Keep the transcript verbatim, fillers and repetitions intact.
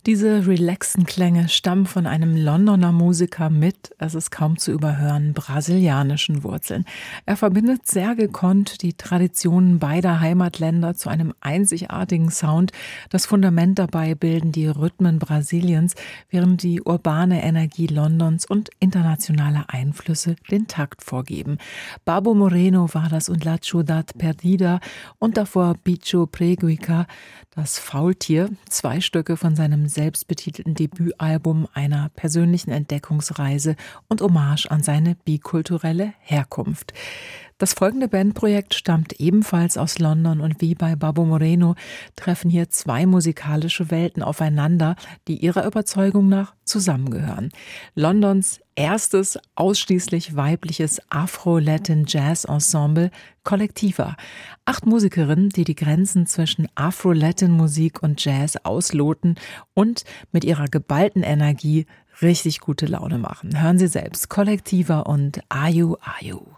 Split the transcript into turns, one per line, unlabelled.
Diese relaxen Klänge stammen von einem Londoner Musiker mit, es ist kaum zu überhören, brasilianischen Wurzeln. Er verbindet sehr gekonnt die Traditionen beider Heimatländer zu einem einzigartigen Sound. Das Fundament dabei bilden die Rhythmen Brasiliens, während die urbane Energie Londons und internationale Einflüsse den Takt vorgeben. Babo Moreno war das und La Ciudad Perdida und davor Bicho Preguiça, das Faultier, zwei Stücke von seinem selbstbetitelten Debütalbum, einer persönlichen Entdeckungsreise und Hommage an seine bikulturelle Herkunft. Das folgende Bandprojekt stammt ebenfalls aus London und wie bei Babo Moreno treffen hier zwei musikalische Welten aufeinander, die ihrer Überzeugung nach zusammengehören. Londons erstes ausschließlich weibliches Afro-Latin-Jazz-Ensemble Kollektiva. Acht Musikerinnen, die die Grenzen zwischen Afro-Latin-Musik und Jazz ausloten und mit ihrer geballten Energie richtig gute Laune machen. Hören Sie selbst Kollektiva und Ayu Ayu.